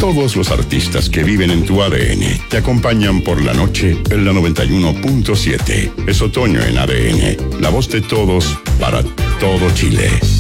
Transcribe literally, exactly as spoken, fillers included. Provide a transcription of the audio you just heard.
Todos los artistas que viven en tu A D N te acompañan por la noche en la noventa y uno punto siete. Es otoño en A D N, la voz de todos para todo Chile.